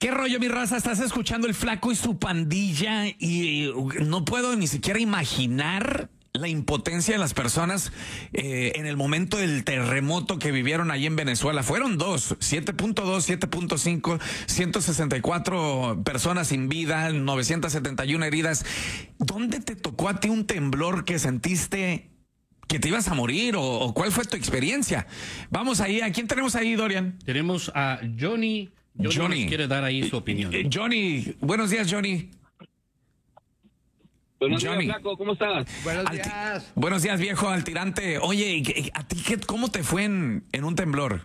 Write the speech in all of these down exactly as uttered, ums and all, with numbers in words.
¿Qué rollo, mi raza? Estás escuchando El Flaco y su Pandilla y no puedo ni siquiera imaginar la impotencia de las personas eh, en el momento del terremoto que vivieron allí en Venezuela. Fueron dos, siete punto dos, siete punto cinco, ciento sesenta y cuatro personas sin vida, novecientas setenta y una heridas. ¿Dónde te tocó a ti un temblor que sentiste que te ibas a morir o, o cuál fue tu experiencia? Vamos ahí, ¿a quién tenemos ahí, Dorian? Tenemos a Johnny. Johnny, Johnny nos quiere dar ahí su opinión. Eh, Johnny, buenos días, Johnny. Buenos Johnny. días, Flaco, ¿cómo estás? Buenos días. Buenos días, viejo altirante. Oye, ¿a ti qué, cómo te fue en, en un temblor?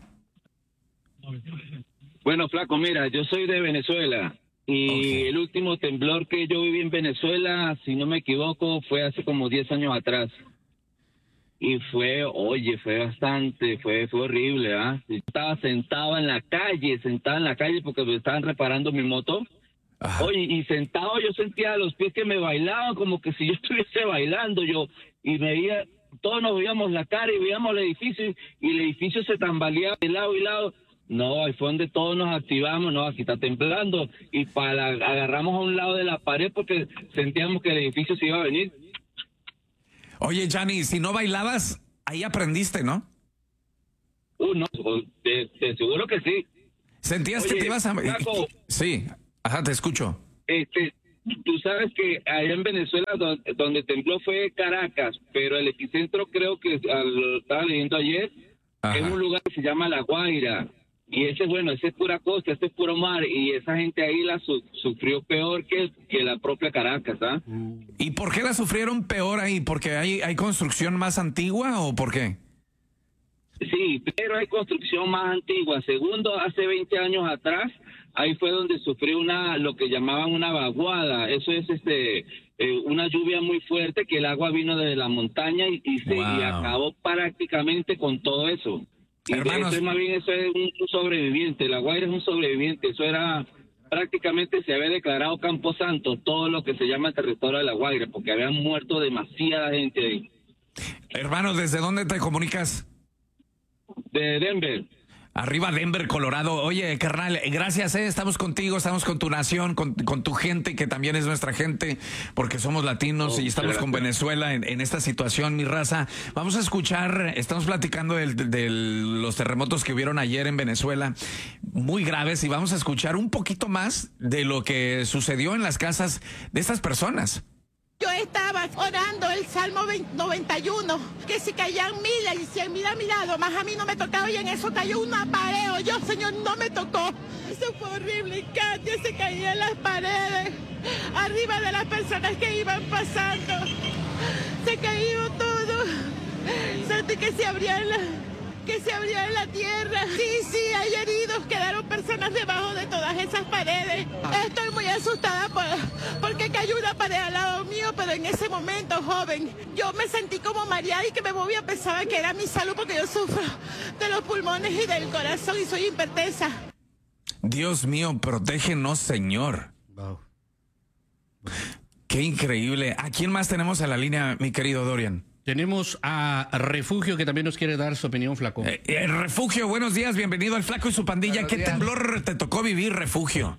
Bueno, Flaco, mira, yo soy de Venezuela y okay. El último temblor que yo viví en Venezuela, si no me equivoco, fue hace como diez años atrás. Y fue, oye, fue bastante, fue, fue horrible, ¿ah? ¿eh? Estaba sentado en la calle, sentado en la calle porque me estaban reparando mi moto. Ajá. Oye, y sentado yo sentía los pies que me bailaban como que si yo estuviese bailando yo. Y me veía, todos nos veíamos la cara y veíamos el edificio y el edificio se tambaleaba de lado y lado. No, ahí fue donde todos nos activamos, no, aquí está temblando. Y para agarramos a un lado de la pared porque sentíamos que el edificio se iba a venir. Oye, Johnny, si no bailabas, ahí aprendiste, ¿no? Uh, no, te, te seguro que sí. ¿Sentías Oye, que te ibas a... Flaco, sí, ajá, te escucho. Este, tú sabes que allá en Venezuela donde, donde tembló fue Caracas, pero el epicentro creo que, lo estaba leyendo ayer, ajá, es un lugar que se llama La Guaira. Y ese, bueno, ese es pura costa, ese es puro mar, y esa gente ahí la su, sufrió peor que, que la propia Caracas, ¿ah? ¿Y por qué la sufrieron peor ahí? ¿Porque hay, hay construcción más antigua o por qué? Sí, pero hay construcción más antigua. Segundo, hace veinte años atrás, ahí fue donde sufrió una, lo que llamaban una vaguada. Eso es este eh, una lluvia muy fuerte que el agua vino desde la montaña y, y se wow. y acabó prácticamente con todo eso. Y Hermanos, eso, más bien eso es un, un sobreviviente, La Guaira es un sobreviviente, eso era, prácticamente se había declarado Camposanto, todo lo que se llama el territorio de La Guaira, porque habían muerto demasiada gente ahí. Hermano, ¿desde dónde te comunicas? De Denver. Arriba Denver, Colorado. Oye, carnal, gracias, eh, estamos contigo, estamos con tu nación, con, con tu gente, que también es nuestra gente, porque somos latinos oh, y estamos gracias. con Venezuela en, en esta situación, mi raza. Vamos a escuchar, estamos platicando de, de, de los terremotos que hubieron ayer en Venezuela, muy graves, y vamos a escuchar un poquito más de lo que sucedió en las casas de estas personas. Yo estaba orando el Salmo noventa y uno, que si caían miles y cien mil a mi lado, más a mí no me tocaba y en eso cayó un apareo. Yo, Señor, no me tocó. Eso fue horrible y Katia se caía en las paredes, arriba de las personas que iban pasando. Se cayó todo. Sentí que se abría la, que se abría la tierra. Sí, sí, hay heridos, quedaron personas debajo de todas esas paredes. Estoy muy asustada por, porque cayó una pared al lado mío, pero en ese momento, joven, yo me sentí como mareada y que me movía, pensaba que era mi salud porque yo sufro de los pulmones y del corazón y soy hipertensa. Dios mío, protégenos, Señor. Wow. Qué increíble. ¿A quién más tenemos en la línea, mi querido Dorian? Tenemos a Refugio, que también nos quiere dar su opinión, Flaco. Eh, eh, Refugio, buenos días, bienvenido al Flaco y su Pandilla. Buenos ¿Qué días. temblor te tocó vivir, Refugio?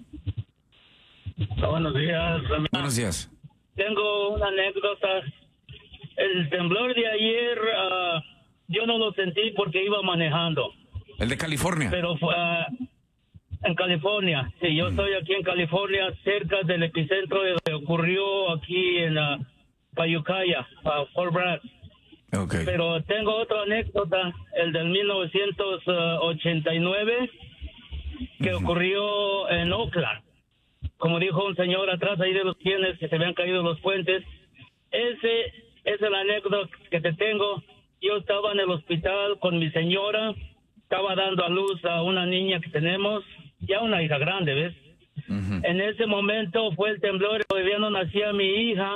Buenos días. Buenos días. Tengo una anécdota. El temblor de ayer, uh, yo no lo sentí porque iba manejando. ¿El de California? Pero fue uh, en California. Sí, yo mm. estoy aquí en California, cerca del epicentro de lo que ocurrió aquí en uh, Payucaya, uh, Fort Bragg. Okay. Pero tengo otra anécdota, el del mil novecientos ochenta y nueve, que uh-huh. ocurrió en Oakland. Como dijo un señor atrás ahí de los quienes que se habían caído los puentes. Ese, esa es la anécdota que te tengo. Yo estaba en el hospital con mi señora, estaba dando a luz a una niña que tenemos, ya una hija grande, ¿ves? Uh-huh. En ese momento fue el temblor, todavía no nacía mi hija,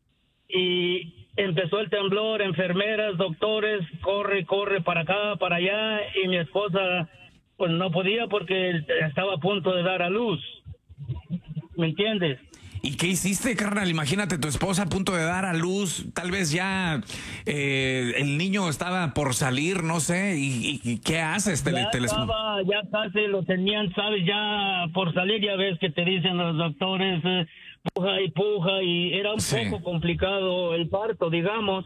y empezó el temblor, enfermeras, doctores, corre, corre para acá, para allá, y mi esposa pues no podía porque estaba a punto de dar a luz. ¿Me entiendes? ¿Y qué hiciste, carnal? Imagínate, tu esposa a punto de dar a luz, tal vez ya eh, el niño estaba por salir, no sé, ¿y, y qué haces? Te, Ya te les... estaba, ya casi lo tenían, ¿sabes? Ya por salir, ya ves que te dicen los doctores, eh, puja y puja, y era un Sí. poco complicado el parto, digamos,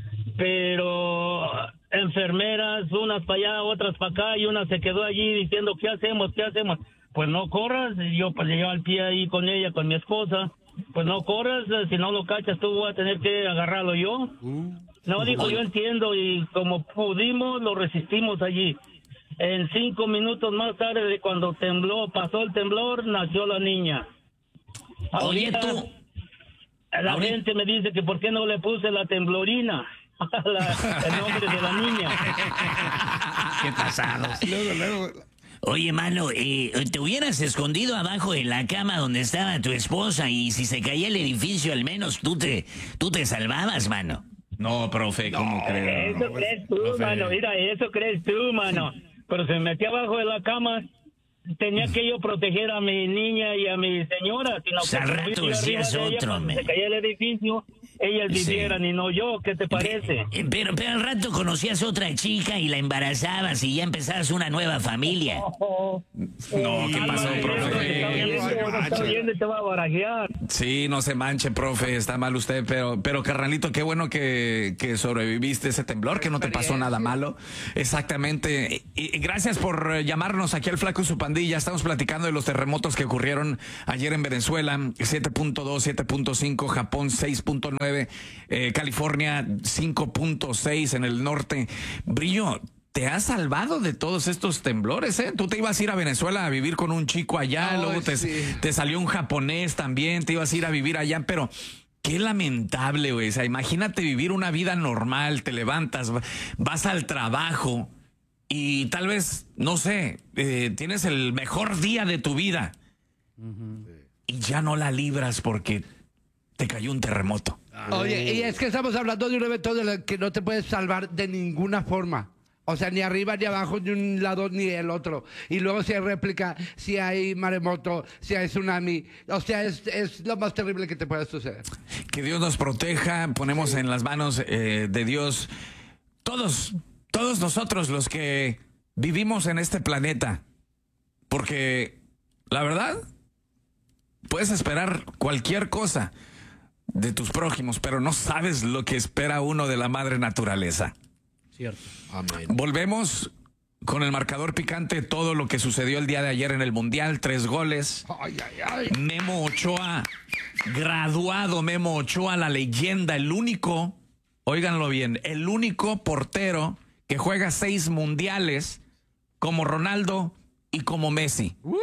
pero enfermeras, unas para allá, otras para acá, y una se quedó allí diciendo, ¿qué hacemos? ¿Qué hacemos? Pues no corras, y yo pues llevo al pie ahí con ella, con mi esposa, pues no corras, eh, si no lo cachas tú voy a tener que agarrarlo yo. Uh, no, dijo, yo entiendo, y como pudimos, lo resistimos allí. En cinco minutos más tarde de cuando tembló, pasó el temblor, nació la niña. Oye, Ahorita, tú... la ahorita... gente me dice que por qué no le puse la temblorina. la, el nombre de la niña. Qué pasados. Luego, luego... Oye, mano, eh, te hubieras escondido abajo de la cama donde estaba tu esposa y si se caía el edificio, al menos tú te, tú te salvabas, mano. No, profe, ¿cómo no, crees? Eso No, crees tú, profe. mano. Mira, eso crees tú, mano. Pero se metía abajo de la cama. Tenía que yo proteger a mi niña y a mi señora. Sino O sea, que al como rato yo arriba decías de ella, otro, cuando men. se caía el edificio, ellas Sí. vivieran y no yo. ¿Qué te parece? Eh, Pero, pero al rato conocías otra chica y la embarazabas y ya empezabas una nueva familia. Oh, No, ¿qué pasó, Álvaro, profe? te está viendo, te está viendo y te va a barajear. Sí, no se manche, profe, está mal usted, pero, pero carnalito, qué bueno que, que sobreviviste ese temblor, que no te pasó nada malo. Exactamente. Y, y gracias por eh, llamarnos aquí al Flaco y su pandilla. Estamos platicando de los terremotos que ocurrieron ayer en Venezuela, siete punto dos, siete punto cinco, Japón seis punto nueve, eh, California cinco punto seis en el norte. Brillo, te has salvado de todos estos temblores, ¿eh? Tú te ibas a ir a Venezuela a vivir con un chico allá, Ay, luego te, sí. te salió un japonés también, te ibas a ir a vivir allá, pero qué lamentable, güey. O sea, imagínate vivir una vida normal, te levantas, va- vas al trabajo y tal vez, no sé, eh, tienes el mejor día de tu vida y ya no la libras porque te cayó un terremoto. Oye, y es que estamos hablando de un evento de lo que no te puedes salvar de ninguna forma. O sea, ni arriba ni abajo, ni un lado ni el otro. Y luego si hay réplica, si hay maremoto, si hay tsunami. O sea, es, es lo más terrible que te puede suceder. Que Dios nos proteja, ponemos en las manos eh, de Dios todos, todos nosotros los que vivimos en este planeta. Porque la verdad, puedes esperar cualquier cosa de tus prójimos, pero no sabes lo que espera uno de la madre naturaleza. Cierto. Amén. Volvemos con el marcador picante, todo lo que sucedió el día de ayer en el Mundial, tres goles. Ay, ay, ay. Memo Ochoa, graduado Memo Ochoa, la leyenda, el único, óiganlo bien, el único portero que juega seis mundiales como Ronaldo y como Messi. Uh.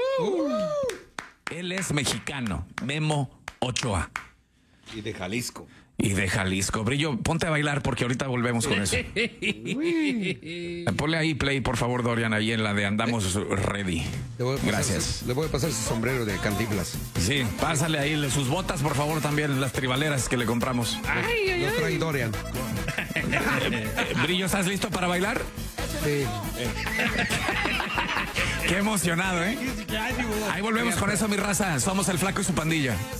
Él es mexicano, Memo Ochoa. Y de Jalisco. Y de Jalisco. Brillo, ponte a bailar porque ahorita volvemos con eso. Ponle ahí play, por favor, Dorian, ahí en la de Andamos Ready. Le voy a pasar Gracias. Su, le voy a pasar su sombrero de Cantinflas. Sí, pásale ahí sus botas, por favor, también, las tribaleras que le compramos. Los trae Dorian. Eh, Brillo, ¿estás listo para bailar? Sí. Qué emocionado, ¿eh? Ahí volvemos con eso, mi raza. Somos el Flaco y su pandilla.